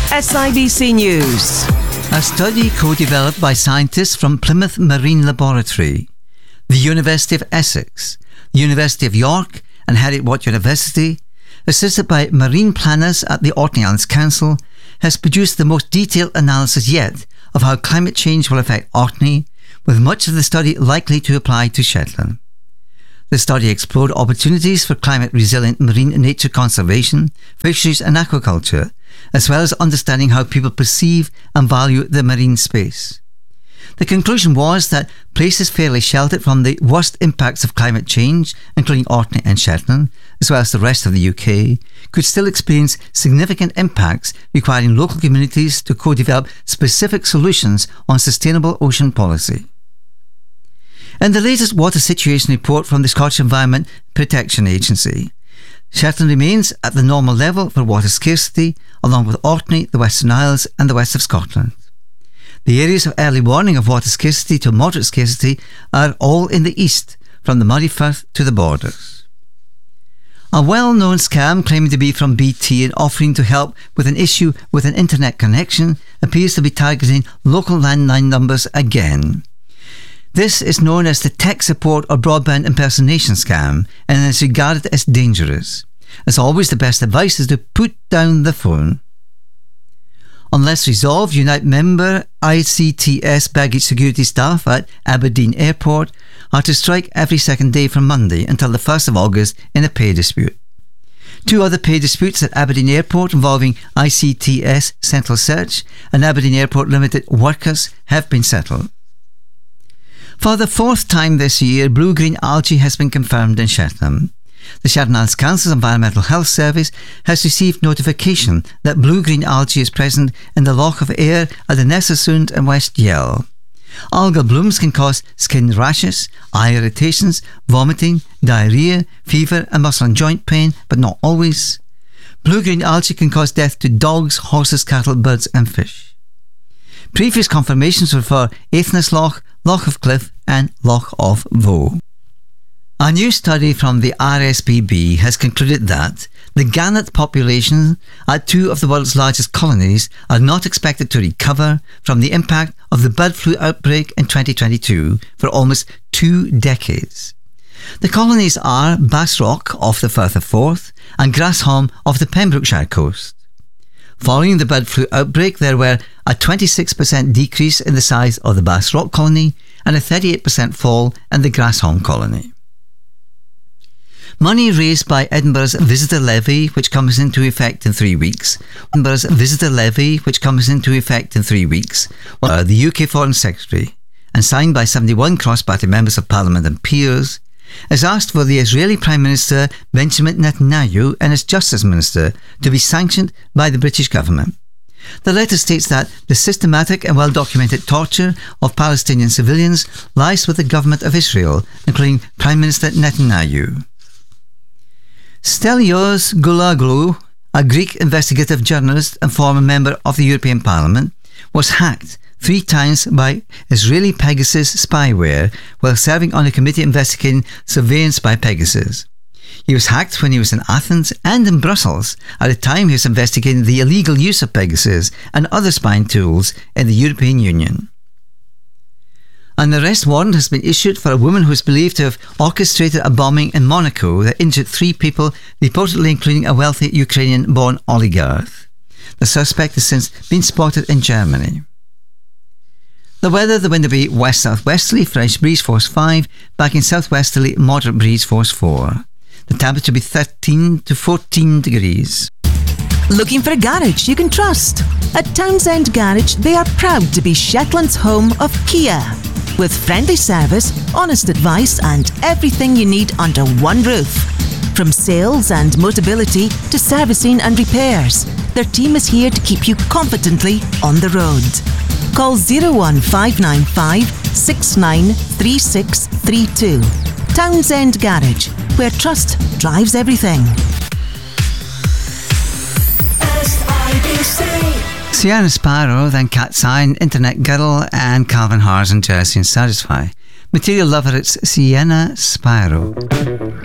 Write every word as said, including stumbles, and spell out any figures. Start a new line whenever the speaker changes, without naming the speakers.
S I B C News.
A study co-developed by scientists from Plymouth Marine Laboratory, the University of Essex, the University of York and Heriot-Watt University, assisted by marine planners at the Orkney Islands Council, has produced the most detailed analysis yet of how climate change will affect Orkney, with much of the study likely to apply to Shetland. The study explored opportunities for climate-resilient marine nature conservation, fisheries and aquaculture, as well as understanding how people perceive and value the marine space. The conclusion was that places fairly sheltered from the worst impacts of climate change, including Orkney and Shetland, as well as the rest of the U K, could still experience significant impacts requiring local communities to co-develop specific solutions on sustainable ocean policy. In the latest water situation report from the Scottish Environment Protection Agency, Shetland remains at the normal level for water scarcity, along with Orkney, the Western Isles and the west of Scotland. The areas of early warning of water scarcity to moderate scarcity are all in the east, from the Moray Firth to the borders. A well-known scam claiming to be from B T and offering to help with an issue with an internet connection appears to be targeting local landline numbers again. This is known as the tech support or broadband impersonation scam and is regarded as dangerous. As always, the best advice is to put down the phone. Unless resolved, Unite member I C T S baggage security staff at Aberdeen Airport are to strike every second day from Monday until the first of August in a pay dispute. Two other pay disputes at Aberdeen Airport involving I C T S Central Search and Aberdeen Airport Limited workers have been settled. For the fourth time this year, blue-green algae has been confirmed in Shetland. The Shetland Islands Council's Environmental Health Service has received notification that blue-green algae is present in the Loch of Ayr at the Nessasund and West Yell. Algal blooms can cause skin rashes, eye irritations, vomiting, diarrhea, fever and muscle and joint pain, but not always. Blue-green algae can cause death to dogs, horses, cattle, birds and fish. Previous confirmations were for Athnas Loch, Loch of Cliff and Loch of Voe. A new study from the R S P B has concluded that the gannet population at two of the world's largest colonies are not expected to recover from the impact of the bird flu outbreak in twenty twenty-two for almost two decades. The colonies are Bass Rock off the Firth of Forth and Grasholm off the Pembrokeshire coast. Following the bird flu outbreak, there were a twenty-six percent decrease in the size of the Bass Rock colony and a thirty-eight percent fall in the Grasholm colony. Money raised by Edinburgh's Visitor Levy, which comes into effect in three weeks, Edinburgh's Visitor Levy, which comes into effect in three weeks, well, the U K Foreign Secretary, and signed by seventy-one cross-party members of Parliament and peers, has asked for the Israeli Prime Minister Benjamin Netanyahu and his Justice Minister to be sanctioned by the British government. The letter states that the systematic and well-documented torture of Palestinian civilians lies with the government of Israel, including Prime Minister Netanyahu. Stelios Gouloglou, a Greek investigative journalist and former member of the European Parliament, was hacked three times by Israeli Pegasus spyware while serving on a committee investigating surveillance by Pegasus. He was hacked when he was in Athens and in Brussels at the time he was investigating the illegal use of Pegasus and other spying tools in the European Union. An arrest warrant has been issued for a woman who is believed to have orchestrated a bombing in Monaco that injured three people, reportedly including a wealthy Ukrainian-born oligarch. The suspect has since been spotted in Germany. The weather, the wind will be west-southwesterly, fresh breeze force five, back in southwesterly, moderate breeze force four. The temperature will be thirteen to fourteen degrees.
Looking for a garage you can trust? At Townsend Garage, they are proud to be Shetland's home of Kia. With friendly service, honest advice and everything you need under one roof. From sales and Motability to servicing and repairs, their team is here to keep you confidently on the road. Call zero one five nine five six nine three six three two. Townsend Garage, where trust drives everything.
S I B C.
Sierra Sparrow, then Cat Sign, Internet Girl and Calvin Harris and Jersey and Satisfy. Material lover, it's Sienna Sparrow.